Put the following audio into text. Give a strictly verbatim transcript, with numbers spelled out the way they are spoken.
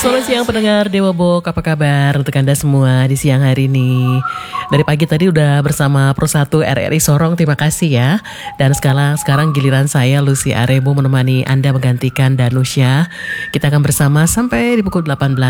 Selamat siang pendengar Dewa Bok, apa kabar untuk Anda semua di siang hari ini? Dari pagi tadi udah bersama Pro satu R R I Sorong, terima kasih ya. Dan sekarang sekarang giliran saya Lucy Arebo menemani Anda menggantikan Danusya. Kita akan bersama sampai di pukul delapan belas.